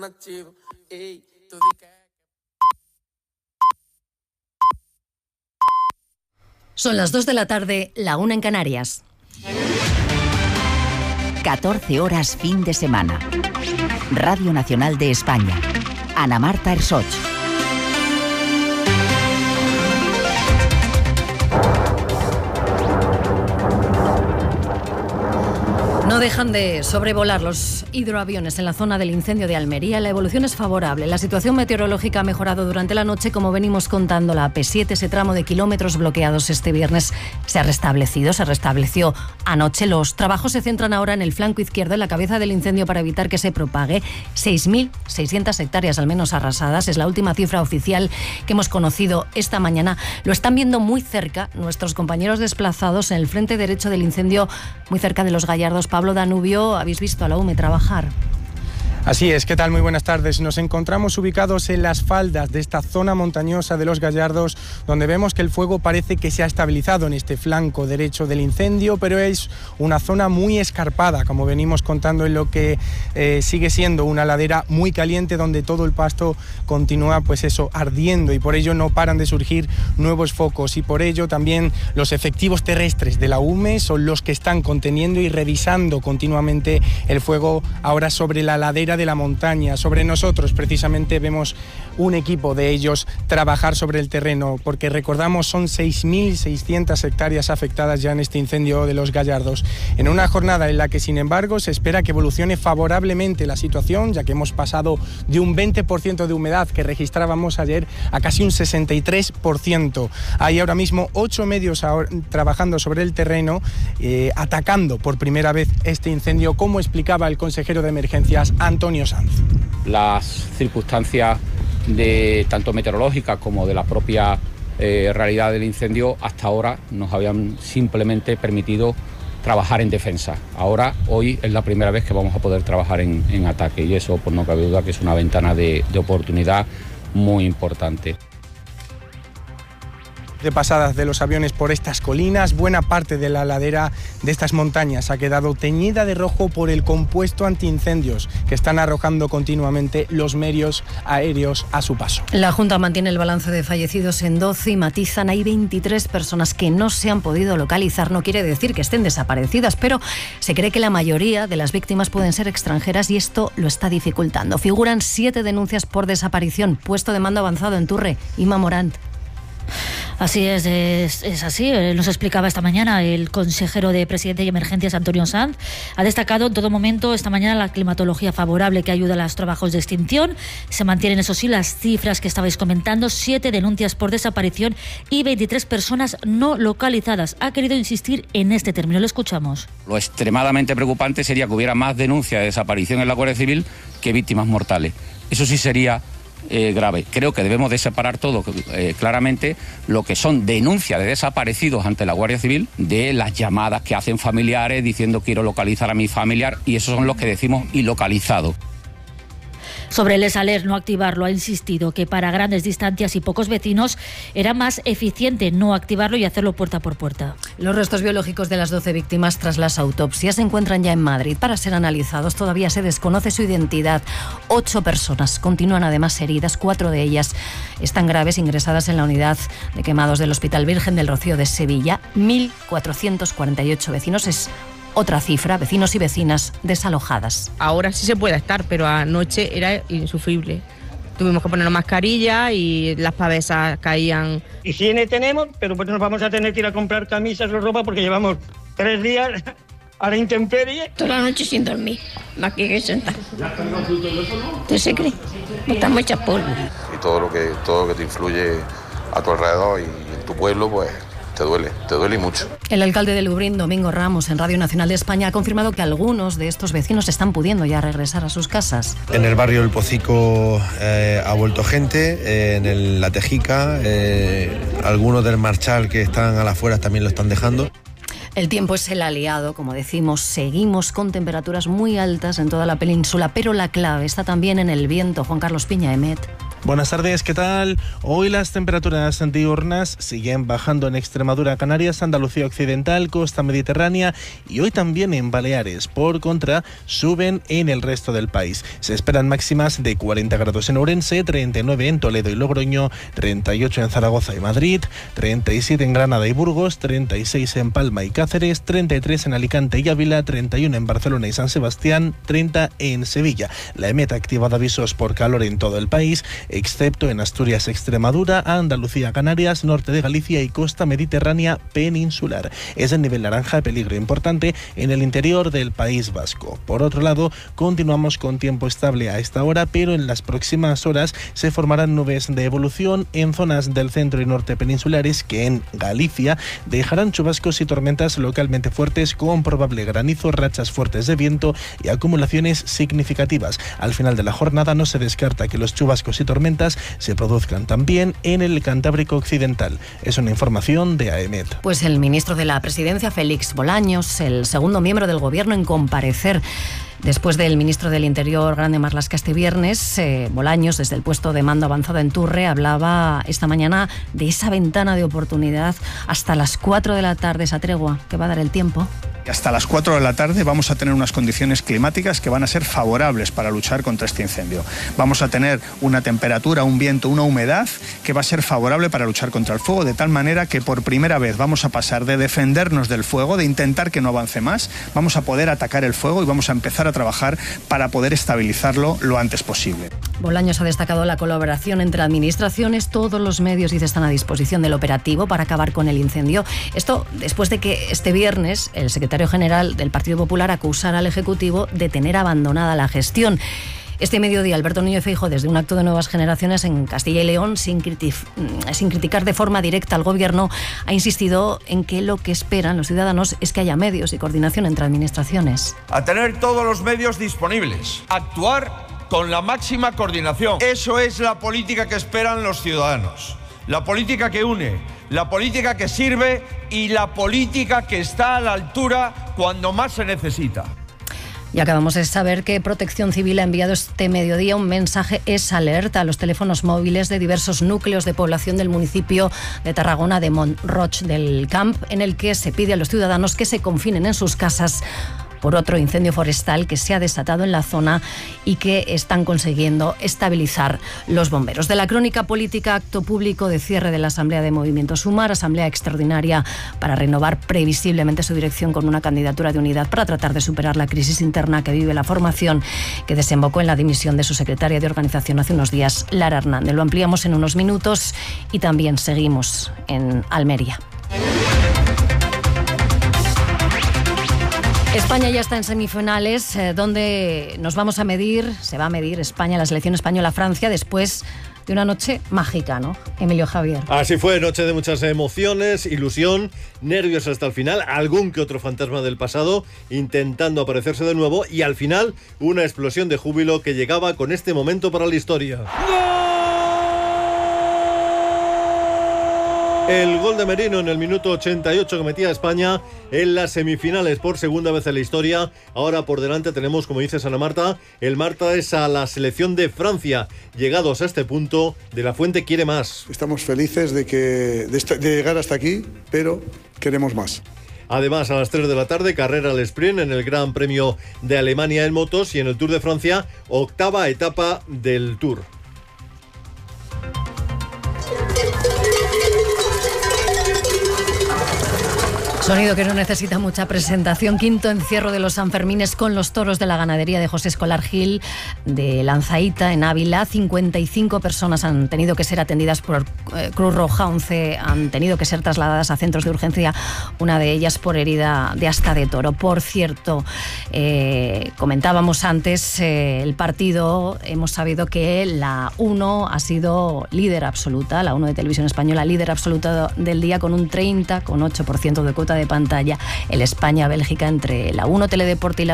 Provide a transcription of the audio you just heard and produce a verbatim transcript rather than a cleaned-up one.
Son las dos de la tarde, la una en Canarias. catorce horas fin de semana. Radio Nacional de España. Ana Marta Ersoch. No dejan de sobrevolar los hidroaviones en la zona del incendio de Almería. La evolución es favorable. La situación meteorológica ha mejorado durante la noche, como venimos contando. La A P siete, ese tramo de kilómetros bloqueados este viernes, se ha restablecido, se restableció anoche. Los trabajos se centran ahora en el flanco izquierdo, en la cabeza del incendio, para evitar que se propague. seis mil seiscientas hectáreas al menos arrasadas, es la última cifra oficial que hemos conocido esta mañana. Lo están viendo muy cerca nuestros compañeros desplazados en el frente derecho del incendio, muy cerca de Los Gallardos. Pablo Danubio, habéis visto a la U M E trabajar. Así es, ¿qué tal? Muy buenas tardes. Nos encontramos ubicados en las faldas de esta zona montañosa de Los Gallardos, donde vemos que el fuego parece que se ha estabilizado en este flanco derecho del incendio, pero es una zona muy escarpada, como venimos contando, en lo que eh, sigue siendo una ladera muy caliente, donde todo el pasto continúa, pues eso, ardiendo, y por ello no paran de surgir nuevos focos, y por ello también los efectivos terrestres de la U M E son los que están conteniendo y revisando continuamente el fuego ahora sobre la ladera de la montaña. Sobre nosotros precisamente vemos un equipo de ellos trabajar sobre el terreno, porque recordamos son seis mil seiscientas hectáreas afectadas ya en este incendio de Los Gallardos, en una jornada en la que sin embargo se espera que evolucione favorablemente la situación, ya que hemos pasado de un veinte por ciento de humedad que registrábamos ayer a casi un sesenta y tres por ciento. Hay ahora mismo ocho medios ahora trabajando sobre el terreno, eh, atacando por primera vez este incendio, como explicaba el consejero de emergencias Antonio Sanz. Las circunstancias de tanto meteorológicas como de la propia eh, realidad del incendio hasta ahora nos habían simplemente permitido trabajar en defensa. Ahora, hoy es la primera vez que vamos a poder trabajar en, en ataque, y eso, pues no cabe duda que es una ventana de, de oportunidad muy importante. De pasadas de los aviones por estas colinas, buena parte de la ladera de estas montañas ha quedado teñida de rojo por el compuesto antiincendios que están arrojando continuamente los medios aéreos a su paso. La Junta mantiene el balance de fallecidos en doce y matizan: hay veintitrés personas que no se han podido localizar. No quiere decir que estén desaparecidas, pero se cree que la mayoría de las víctimas pueden ser extranjeras y esto lo está dificultando. Figuran siete denuncias por desaparición. Puesto de mando avanzado en Turre. Inma Morant. Así es, es, es así. Nos explicaba esta mañana el consejero de Presidencia y Emergencias, Antonio Sanz. Ha destacado en todo momento esta mañana la climatología favorable que ayuda a los trabajos de extinción. Se mantienen, eso sí, las cifras que estabais comentando: siete denuncias por desaparición y veintitrés personas no localizadas. Ha querido insistir en este término. Lo escuchamos. Lo extremadamente preocupante sería que hubiera más denuncias de desaparición en la Guardia Civil que víctimas mortales. Eso sí sería Eh, grave. Creo que debemos de separar todo eh, claramente lo que son denuncias de desaparecidos ante la Guardia Civil de las llamadas que hacen familiares diciendo quiero localizar a mi familiar, y esos son los que decimos ilocalizados. Sobre el Saler, no activarlo, ha insistido que para grandes distancias y pocos vecinos era más eficiente no activarlo y hacerlo puerta por puerta. Los restos biológicos de las doce víctimas tras las autopsias se encuentran ya en Madrid para ser analizados. Todavía se desconoce su identidad. Ocho personas continúan además heridas, cuatro de ellas están graves, ingresadas en la unidad de quemados del Hospital Virgen del Rocío de Sevilla. mil cuatrocientos cuarenta y ocho vecinos es otra cifra, vecinos y vecinas desalojadas. Ahora sí se puede estar, pero anoche era insufrible. Tuvimos que poner mascarilla y las pavesas caían. Higiene tenemos, pero pues nos vamos a tener que ir a comprar camisas o ropa porque llevamos tres días a la intemperie. Toda la noche sin dormir, más que sentar. ¿Ya has cargado tu teléfono? ¿Tú se cree? Estamos hechas polvo. Y todo lo que, todo lo que te influye a tu alrededor y en tu pueblo, pues te duele, te duele y mucho. El alcalde de Lubrión, Domingo Ramos, en Radio Nacional de España, ha confirmado que algunos de estos vecinos están pudiendo ya regresar a sus casas. En el barrio El Pocico eh, ha vuelto gente, eh, en el, La Tejica, eh, algunos del Marchal que están a las afueras también lo están dejando. El tiempo es el aliado, como decimos, seguimos con temperaturas muy altas en toda la península, pero la clave está también en el viento. Juan Carlos Piña, E M E T. Buenas tardes, ¿qué tal? Hoy las temperaturas diurnas siguen bajando en Extremadura, Canarias, Andalucía Occidental, costa mediterránea y hoy también en Baleares. Por contra, suben en el resto del país. Se esperan máximas de cuarenta grados en Ourense, treinta y nueve en Toledo y Logroño, treinta y ocho en Zaragoza y Madrid, treinta y siete en Granada y Burgos, treinta y seis en Palma y Cáceres, treinta y tres en Alicante y Ávila, treinta y uno en Barcelona y San Sebastián, treinta en Sevilla. La EMET ha activado avisos por calor en todo el país, excepto en Asturias, Extremadura, Andalucía, Canarias, norte de Galicia y costa mediterránea peninsular. Es el nivel naranja de peligro importante en el interior del País Vasco. Por otro lado, continuamos con tiempo estable a esta hora, pero en las próximas horas se formarán nubes de evolución en zonas del centro y norte peninsulares que en Galicia dejarán chubascos y tormentas localmente fuertes con probable granizo, rachas fuertes de viento y acumulaciones significativas. Al final de la jornada no se descarta que los chubascos y tormentas se produzcan también en el Cantábrico Occidental. Es una información de A E M E T. Pues el ministro de la Presidencia, Félix Bolaños, el segundo miembro del Gobierno en comparecer después del ministro del Interior, Grande Marlaska, este viernes, eh, Bolaños, desde el puesto de mando avanzado en Turre, hablaba esta mañana de esa ventana de oportunidad hasta las cuatro de la tarde, esa tregua que va a dar el tiempo. Hasta las cuatro de la tarde vamos a tener unas condiciones climáticas que van a ser favorables para luchar contra este incendio. Vamos a tener una temperatura, un viento, una humedad que va a ser favorable para luchar contra el fuego, de tal manera que por primera vez vamos a pasar de defendernos del fuego, de intentar que no avance más, vamos a poder atacar el fuego y vamos a empezar a trabajar para poder estabilizarlo lo antes posible. Bolaños ha destacado la colaboración entre administraciones, todos los medios, dice, están a disposición del operativo para acabar con el incendio. Esto después de que este viernes el secretario general del Partido Popular acusara al Ejecutivo de tener abandonada la gestión. Este mediodía, Alberto Núñez Feijóo, desde un acto de Nuevas Generaciones en Castilla y León, sin, criti- sin criticar de forma directa al Gobierno, ha insistido en que lo que esperan los ciudadanos es que haya medios y coordinación entre administraciones. A tener todos los medios disponibles, actuar con la máxima coordinación. Eso es la política que esperan los ciudadanos. La política que une, la política que sirve y la política que está a la altura cuando más se necesita. Y acabamos de saber que Protección Civil ha enviado este mediodía un mensaje S Alert a los teléfonos móviles de diversos núcleos de población del municipio de Tarragona de Mont-Roig del Camp, en el que se pide a los ciudadanos que se confinen en sus casas por otro incendio forestal que se ha desatado en la zona y que están consiguiendo estabilizar los bomberos. De la crónica política, acto público de cierre de la Asamblea de Movimiento Sumar, asamblea extraordinaria para renovar previsiblemente su dirección con una candidatura de unidad para tratar de superar la crisis interna que vive la formación, que desembocó en la dimisión de su secretaria de organización hace unos días, Lara Hernández. Lo ampliamos en unos minutos y también seguimos en Almería. España ya está en semifinales, eh, donde nos vamos a medir, se va a medir España, la selección española a Francia, después de una noche mágica, ¿no, Emilio Javier? Así fue, noche de muchas emociones, ilusión, nervios hasta el final, algún que otro fantasma del pasado intentando aparecerse de nuevo y al final una explosión de júbilo que llegaba con este momento para la historia. ¡Gol! El gol de Merino en el minuto ochenta y ocho que metía a España en las semifinales por segunda vez en la historia. Ahora por delante tenemos, como dice Ana Marta, el Marta es a la selección de Francia. Llegados a este punto, De la Fuente quiere más. Estamos felices de, que, de, esta, de llegar hasta aquí, pero queremos más. Además, a las tres de la tarde, carrera al sprint en el Gran Premio de Alemania en motos y en el Tour de Francia, octava etapa del Tour. Sonido que no necesita mucha presentación. Quinto encierro de los Sanfermines con los toros de la ganadería de José Escolar Gil de Lanzaíta, en Ávila. cincuenta y cinco personas han tenido que ser atendidas por eh, Cruz Roja, once han tenido que ser trasladadas a centros de urgencia, una de ellas por herida de asta de toro. Por cierto, eh, comentábamos antes eh, el partido, hemos sabido que la uno ha sido líder absoluta, la uno de Televisión Española, líder absoluta del día con un treinta coma ocho por ciento de cuota de pantalla. El España-Bélgica entre la uno Teledeporte y la